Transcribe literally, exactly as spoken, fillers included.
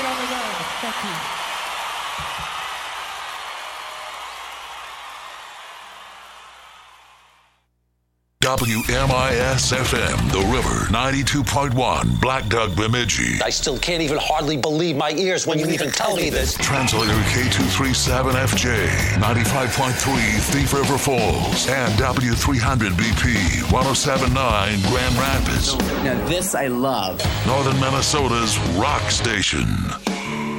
over there. Thank you. W M I S F M, The River, ninety-two point one, Black Duck, Bemidji. I still can't even hardly believe my ears when you even tell me this. Translator K two thirty-seven F J, ninety-five point three, Thief River Falls, and W three hundred B P, one oh seven point nine, Grand Rapids. Now this I love. Northern Minnesota's rock station.